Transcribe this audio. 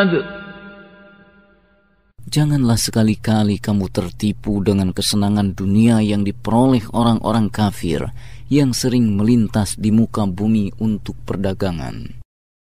Janganlah sekali-kali kamu tertipu dengan kesenangan dunia yang diperoleh orang-orang kafir yang sering melintas di muka bumi untuk perdagangan.